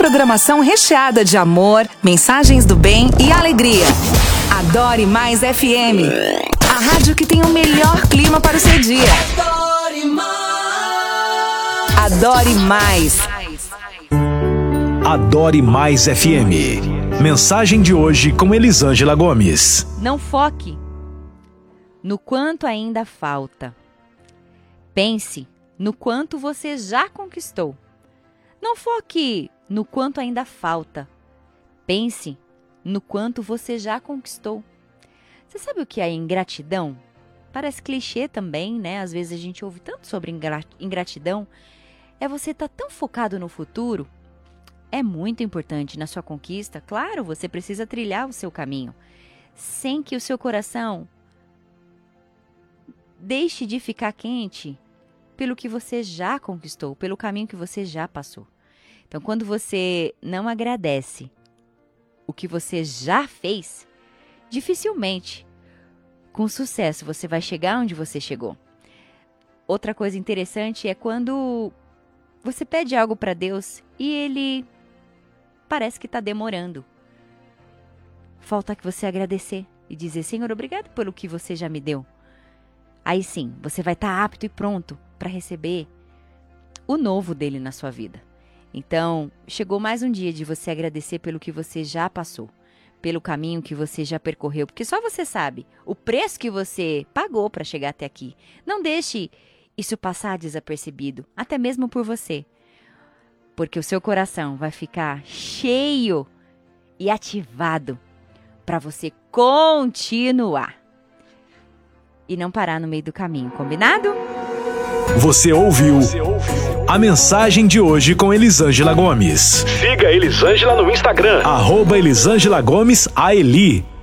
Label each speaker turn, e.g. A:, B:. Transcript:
A: programação recheada de amor, mensagens do bem e alegria. Adore Mais FM, a rádio que tem o melhor clima para o seu dia. Adore Mais. Adore Mais.
B: Adore Mais FM. Mensagem de hoje com Elisângela Gomes.
C: Não foque no quanto ainda falta. Pense no quanto você já conquistou. Não foque no quanto ainda falta. Pense no quanto você já conquistou. Você sabe o que é ingratidão? Parece clichê também, né? Às vezes a gente ouve tanto sobre ingratidão. É você estar tão focado no futuro. É muito importante na sua conquista. Claro, você precisa trilhar o seu caminho, sem que o seu coração deixe de ficar quente pelo que você já conquistou, pelo caminho que você já passou. Então, quando você não agradece o que você já fez, dificilmente, com sucesso, você vai chegar onde você chegou. Outra coisa interessante é quando você pede algo para Deus e Ele parece que está demorando. Falta que você agradecer e dizer: Senhor, obrigado pelo que você já me deu. Aí sim, você vai estar apto e pronto para receber o novo dele na sua vida. Então, chegou mais um dia de você agradecer pelo que você já passou, pelo caminho que você já percorreu, porque só você sabe o preço que você pagou para chegar até aqui. Não deixe isso passar desapercebido, até mesmo por você, porque o seu coração vai ficar cheio e ativado para você continuar e não parar no meio do caminho, combinado?
B: Você ouviu a mensagem de hoje com Elisângela Gomes.
D: Siga Elisângela no Instagram.
B: @Elisângela Gomes AELI.